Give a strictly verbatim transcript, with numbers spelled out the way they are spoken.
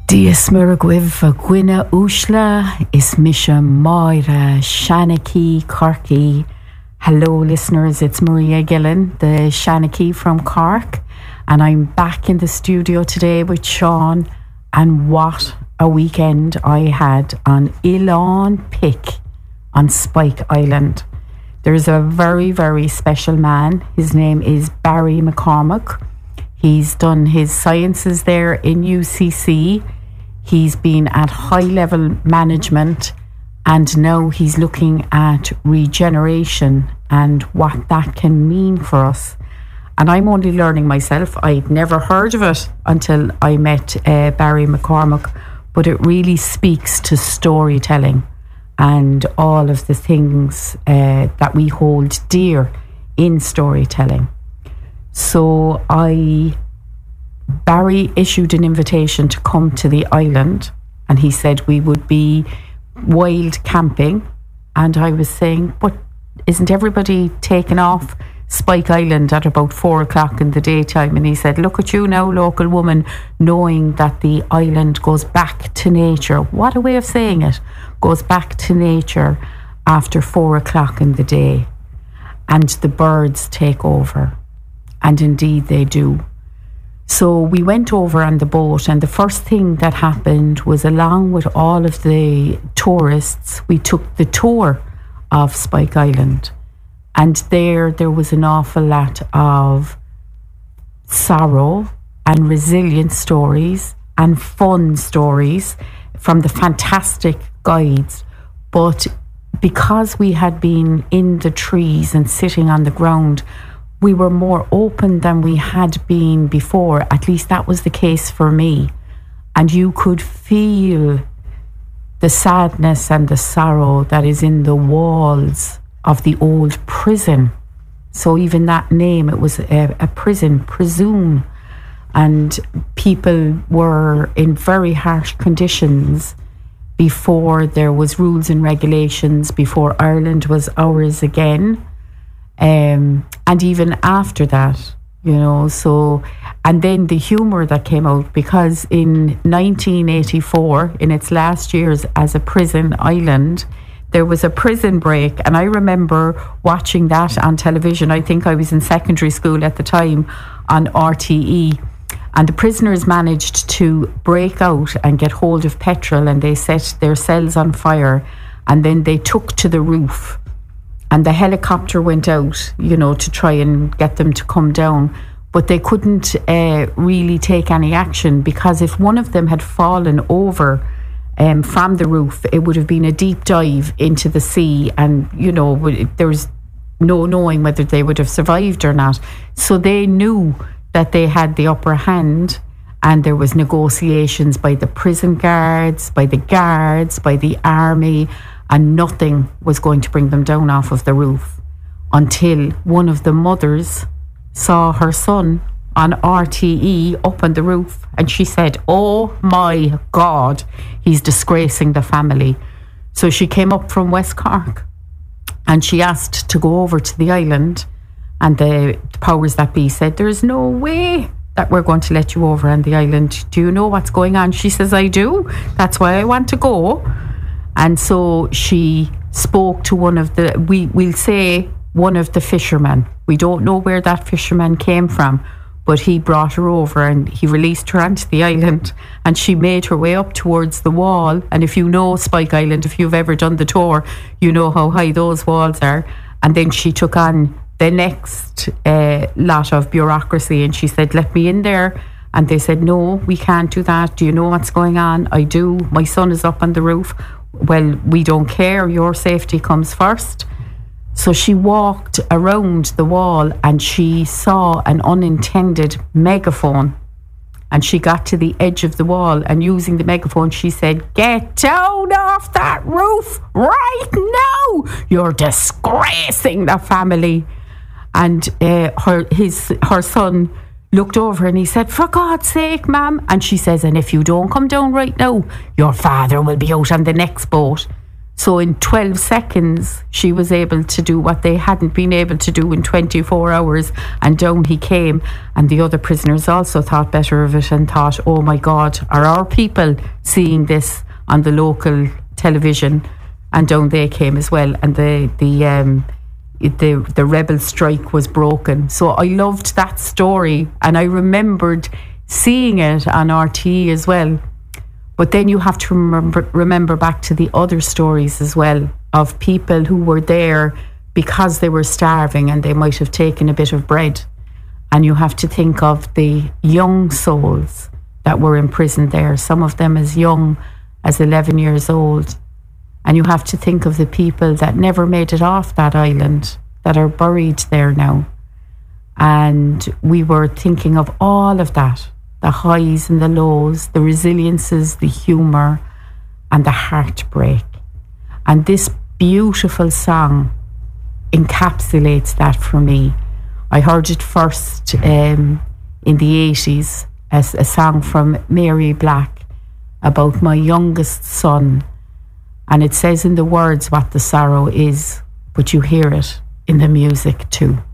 Dias Muragwiv a Gwina Ushla is Misha Moira Shanaki Corky. Hello listeners, it's Maria Gillen, the Shanaki from Cork, and I'm back in the studio today with Sean, and what a weekend I had on Ilan Pick on Spike Island. There's a very, very special man. His name is Barry McCormack. He's done his sciences there in U C C. He's been at high level management, and now he's looking at regeneration and what that can mean for us. And I'm only learning myself. I'd never heard of it until I met uh, Barry McCormack, but it really speaks to storytelling and all of the things uh, that we hold dear in storytelling. So I... Barry issued an invitation to come to the island, and he said we would be wild camping, and I was saying, but isn't everybody taking off Spike Island at about four o'clock in the daytime? And he said, look at you now, local woman, knowing that the island goes back to nature. What a way of saying it. Goes back to nature after four o'clock in the day, and the birds take over. And indeed they do. So we went over on the boat, and the first thing that happened was, along with all of the tourists, we took the tour of Spike Island. And there, there was an awful lot of sorrow and resilient stories and fun stories from the fantastic guides. But because we had been in the trees and sitting on the ground, we were more open than we had been before. At least that was the case for me. And you could feel the sadness and the sorrow that is in the walls of the old prison. So even that name, it was a, a prison, Presume. And people were in very harsh conditions before there was rules and regulations, before Ireland was ours again. Um, and even after that, you know, so, and then the humour that came out, because in nineteen eighty-four, in its last years as a prison island, there was a prison break, and I remember watching that on television. I think I was in secondary school at the time, on R T E, and the prisoners managed to break out and get hold of petrol, and they set their cells on fire, and then they took to the roof. And the helicopter went out, you know, to try and get them to come down. But they couldn't uh, really take any action, because if one of them had fallen over um, from the roof, it would have been a deep dive into the sea. And, you know, there was no knowing whether they would have survived or not. So they knew that they had the upper hand. And there was negotiations by the prison guards, by the guards, by the army, and nothing was going to bring them down off of the roof until one of the mothers saw her son on R T E up on the roof, and she said, oh my God, he's disgracing the family. So she came up from West Cork and she asked to go over to the island, and the powers that be said, there's no way that we're going to let you over on the island. Do you know what's going on? She says, I do. That's why I want to go. And so she spoke to one of the, we, we'll say one of the fishermen. We don't know where that fisherman came from, but he brought her over and he released her onto the island, and she made her way up towards the wall. And if you know Spike Island, if you've ever done the tour, you know how high those walls are. And then she took on the next uh, lot of bureaucracy, and she said, let me in there. And they said, no, we can't do that. Do you know what's going on? I do. My son is up on the roof. Well, we don't care. Your safety comes first. So she walked around the wall and she saw an unintended megaphone. And she got to the edge of the wall, and using the megaphone, she said, get down off that roof right now. You're disgracing the family. And uh, her, his, her son looked over and he said, for God's sake, ma'am. And she says, and if you don't come down right now, your father will be out on the next boat. So in twelve seconds, she was able to do what they hadn't been able to do in twenty-four hours, and down he came. And the other prisoners also thought better of it and thought, oh my God, are our people seeing this on the local television? And down they came as well. And the the um, the, the rebel strike was broken. So I loved that story, and I remembered seeing it on R T E as well. But then you have to remember, remember back to the other stories as well of people who were there because they were starving and they might have taken a bit of bread. And you have to think of the young souls that were imprisoned there, some of them as young as eleven years old. And you have to think of the people that never made it off that island, that are buried there now. And we were thinking of all of that. The highs and the lows, the resiliences, the humour and the heartbreak. And this beautiful song encapsulates that for me. I heard it first um, in the eighties as a song from Mary Black about my youngest son. And it says in the words what the sorrow is, but you hear it in the music too.